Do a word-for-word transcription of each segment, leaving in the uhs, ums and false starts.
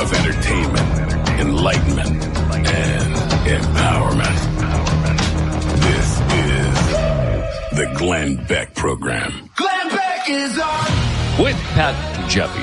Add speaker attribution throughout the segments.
Speaker 1: of entertainment, enlightenment, and empowerment. This is the Glenn Beck Program.
Speaker 2: Glenn Beck is on!
Speaker 3: With Pat Jeffy.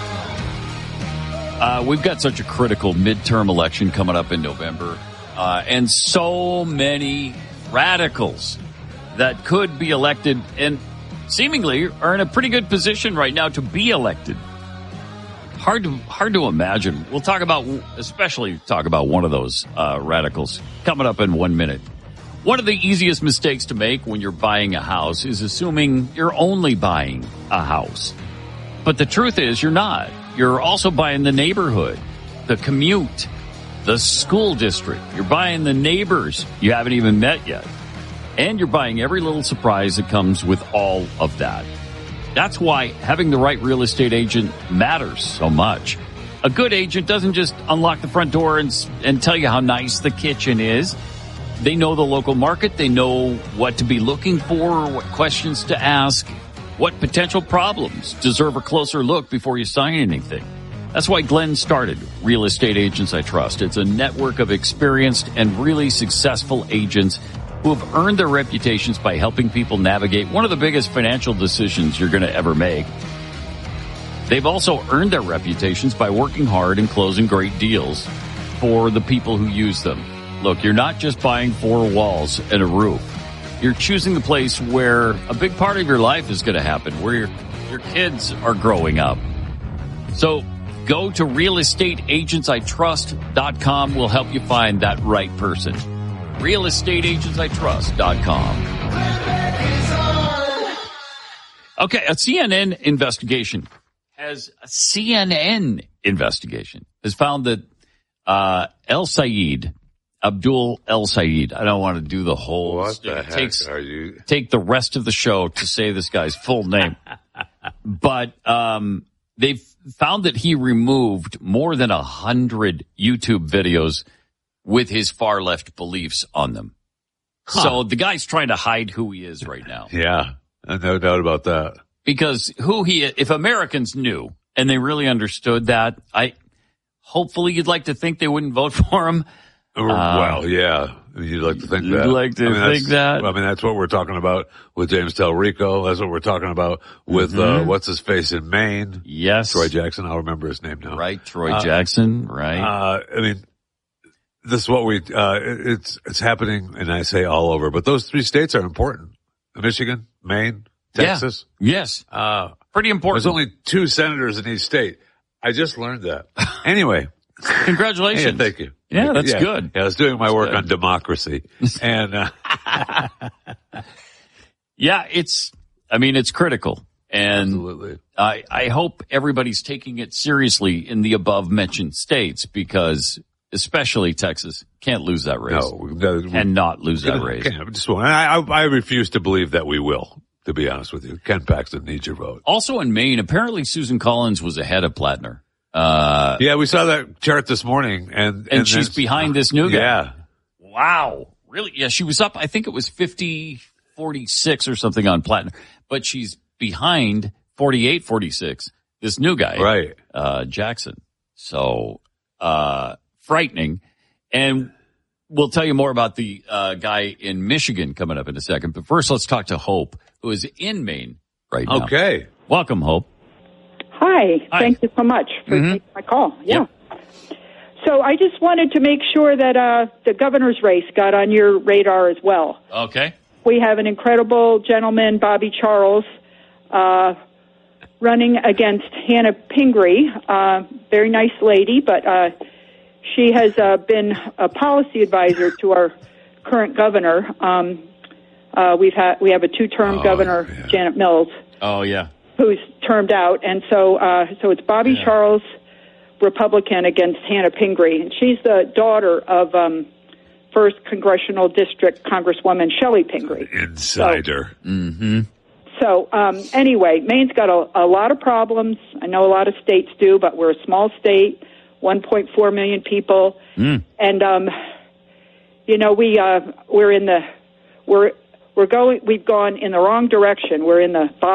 Speaker 3: Uh, we've got such a critical midterm election coming up in November, uh, and so many radicals that could be elected and seemingly are in a pretty good position right now to be elected. Hard to hard to imagine. We'll talk about, especially talk about one of those uh, radicals coming up in one minute. One of the easiest mistakes to make when you're buying a house is assuming you're only buying a house. But the truth is you're not. You're also buying the neighborhood, the commute, the school district. You're buying the neighbors you haven't even met yet. And you're buying every little surprise that comes with all of that. That's why having the right real estate agent matters so much. A good agent doesn't just unlock the front door and, and tell you how nice the kitchen is. They know the local market. They know what to be looking for, what questions to ask, what potential problems deserve a closer look before you sign anything. That's why Glenn started Real Estate Agents I Trust. It's a network of experienced and really successful agents who have earned their reputations by helping people navigate one of the biggest financial decisions you're going to ever make. They've also earned their reputations by working hard and closing great deals for the people who use them. Look, you're not just buying four walls and a roof. You're choosing the place where a big part of your life is going to happen, where your, your kids are growing up. So go to real estate agents I trust dot com. We'll help you find that right person. real estate agents I trust dot com. Okay, a C N N investigation has a C N N investigation has found that uh, El Sayed, Abdul El Sayed, I don't want to do the whole.
Speaker 4: What the
Speaker 3: it
Speaker 4: heck
Speaker 3: takes,
Speaker 4: are you?
Speaker 3: Take the rest of the show to say this guy's full name, but um, they've found that he removed more than a hundred YouTube videos with his far left beliefs on them. Huh. So the guy's trying to hide who he is right now.
Speaker 4: Yeah, no doubt about that.
Speaker 3: Because who he, if Americans knew and they really understood that, I, hopefully you'd like to think they wouldn't vote for him.
Speaker 4: Or,
Speaker 3: uh,
Speaker 4: well, yeah, you'd like to think
Speaker 3: you'd
Speaker 4: that.
Speaker 3: You'd like to
Speaker 4: I mean,
Speaker 3: think that.
Speaker 4: I mean, that's what we're talking about with James Telrico. That's what we're talking about with, mm-hmm. uh, what's his face in Maine.
Speaker 3: Yes.
Speaker 4: Troy Jackson. I'll remember his name now.
Speaker 3: Right. Troy
Speaker 4: uh,
Speaker 3: Jackson. Right.
Speaker 4: Uh, I mean, this is what we, uh, it's, it's happening, and I say all over, but those three states are important. Michigan, Maine, Texas.
Speaker 3: Yeah. Yes.
Speaker 4: Uh,
Speaker 3: pretty important.
Speaker 4: There's only two senators in each state. I just learned that. Anyway.
Speaker 3: Congratulations.
Speaker 4: Yeah, thank you.
Speaker 3: Yeah, that's
Speaker 4: yeah.
Speaker 3: good.
Speaker 4: Yeah, I was doing my
Speaker 3: that's
Speaker 4: work
Speaker 3: good.
Speaker 4: on democracy. And, uh,
Speaker 3: yeah, it's, I mean, it's critical. And
Speaker 4: absolutely.
Speaker 3: I, I hope everybody's taking it seriously in the above mentioned states because especially Texas can't lose that race.
Speaker 4: No, that,
Speaker 3: cannot lose that race.
Speaker 4: Can't, just won't. I, I, I refuse to believe that we will, to be honest with you. Ken Paxton needs your vote.
Speaker 3: Also in Maine, apparently Susan Collins was ahead of Plattner. Uh,
Speaker 4: yeah, we saw that chart this morning, and
Speaker 3: and,
Speaker 4: and
Speaker 3: she's behind this new guy.
Speaker 4: Yeah,
Speaker 3: wow, really? Yeah, she was up. I think it was fifty forty-six or something on Plattner, but she's behind forty-eight forty-six. This new guy,
Speaker 4: right?
Speaker 3: Uh, Jackson. So uh, frightening, and we'll tell you more about the uh, guy in Michigan coming up in a second. But first, let's talk to Hope, who is in Maine right now.
Speaker 4: Okay,
Speaker 3: welcome, Hope.
Speaker 5: Hi.
Speaker 3: Hi.
Speaker 5: Thank you so much for
Speaker 3: mm-hmm.
Speaker 5: taking my call. Yeah.
Speaker 3: Yep.
Speaker 5: So I just wanted to make sure that uh, the governor's race got on your radar as well.
Speaker 3: Okay.
Speaker 5: We have an incredible gentleman, Bobby Charles, uh, running against Hannah Pingree. Uh, very nice lady, but uh, she has uh, been a policy advisor to our current governor. Um, uh, we've had we have a two-term
Speaker 4: oh,
Speaker 5: governor,
Speaker 4: yeah.
Speaker 5: Janet Mills.
Speaker 3: Oh yeah.
Speaker 5: Who's termed out, and so uh, so it's Bobby
Speaker 3: yeah.
Speaker 5: Charles, Republican, against Hannah Pingree, and she's the daughter of um, first Congressional District Congresswoman Shelley Pingree.
Speaker 4: Insider.
Speaker 5: So,
Speaker 3: mm-hmm.
Speaker 5: so um, anyway, Maine's got a, a lot of problems. I know a lot of states do, but we're a small state, one point four million people,
Speaker 3: mm.
Speaker 5: and um, you know we uh, we're in the we're we're going we've gone in the wrong direction. We're in the bottom